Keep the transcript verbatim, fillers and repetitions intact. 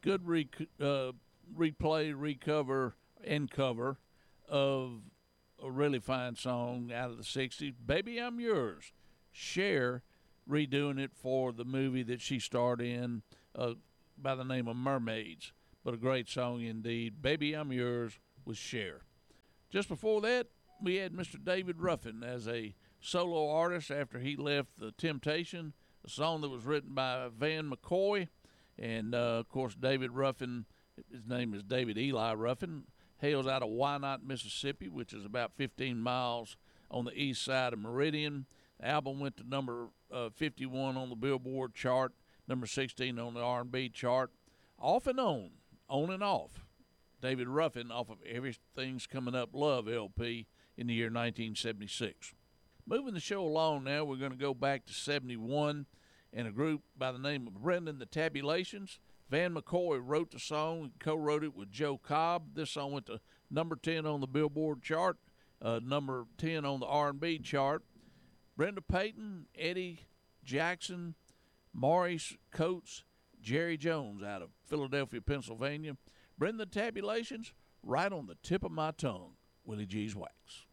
Good rec- uh, replay, recover, and cover of a really fine song out of the sixties, Baby I'm Yours. Cher redoing it for the movie that she starred in uh, by the name of Mermaids. But a great song indeed. Baby I'm Yours with Cher. Just before that, we had Mister David Ruffin as a solo artist after he left The Temptation, a song that was written by Van McCoy. And, uh, of course, David Ruffin, his name is David Eli Ruffin, hails out of Wynot, Mississippi, which is about fifteen miles on the east side of Meridian. The album went to number uh, fifty-one on the Billboard chart, number sixteen on the R and B chart. Off and on, on and off. David Ruffin off of Everything's Coming Up Love L P in the year nineteen seventy-six. Moving the show along now, we're going to go back to seventy-one, and a group by the name of Brendan the Tabulations. Van McCoy wrote the song and co-wrote it with Joe Cobb. This song went to number ten on the Billboard chart, uh, number ten on the R and B chart. Brenda Payton, Eddie Jackson, Maurice Coates, Jerry Jones out of Philadelphia, Pennsylvania. Brenda the Tabulations, right on the tip of my tongue, Willie G's Wax.